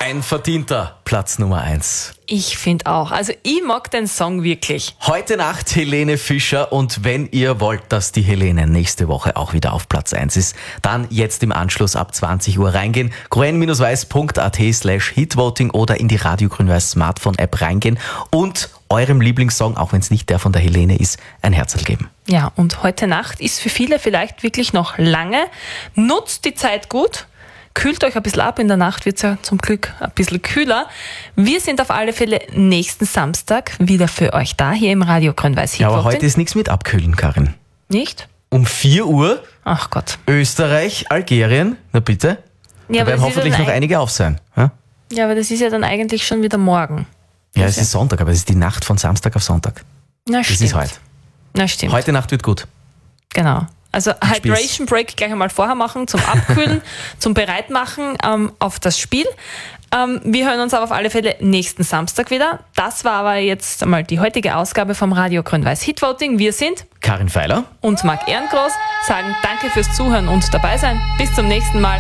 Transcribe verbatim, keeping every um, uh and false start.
Ein verdienter Platz Nummer eins. Ich finde auch. Also ich mag den Song wirklich. Heute Nacht Helene Fischer, und wenn ihr wollt, dass die Helene nächste Woche auch wieder auf Platz eins ist, dann jetzt im Anschluss ab zwanzig Uhr reingehen, grün-weiß punkt at slash hitvoting oder in die Radio Grün-Weiß Smartphone-App reingehen und eurem Lieblingssong, auch wenn es nicht der von der Helene ist, ein Herzl geben. Ja, und heute Nacht ist für viele vielleicht wirklich noch lange. Nutzt die Zeit gut. Kühlt euch ein bisschen ab, in der Nacht wird es ja zum Glück ein bisschen kühler. Wir sind auf alle Fälle nächsten Samstag wieder für euch da, hier im Radio Grün-Weiß Hitvoting. Ja, aber heute ist nichts mit abkühlen, Karin. Nicht? Um vier Uhr, Ach Gott. Österreich, Algerien, na bitte. Ja, Da werden das ist hoffentlich ja noch dann einige auf sein. Ja, Ja, aber das ist ja dann eigentlich schon wieder morgen. ja es ist Sonntag, aber es ist die Nacht von Samstag auf Sonntag. Na, Das stimmt. ist heute. Na, stimmt. Heute Nacht wird gut. Genau. Also Spiel. Hydration Break gleich einmal vorher machen, zum Abkühlen, zum Bereitmachen ähm, auf das Spiel. Ähm, wir hören uns aber auf alle Fälle nächsten Samstag wieder. Das war aber jetzt einmal die heutige Ausgabe vom Radio Grün-Weiß Hitvoting. Wir sind Karin Feiler und Marc Ehrengroß, sagen danke fürs Zuhören und dabei sein. Bis zum nächsten Mal.